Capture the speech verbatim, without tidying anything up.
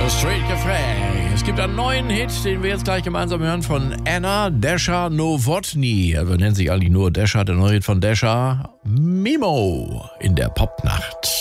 Street Café. Es gibt einen neuen Hit, den wir jetzt gleich gemeinsam hören von Anna Desha Novotny. Er nennt sich eigentlich nur Desha, der neue Hit von Desha. Mimo in der Popnacht.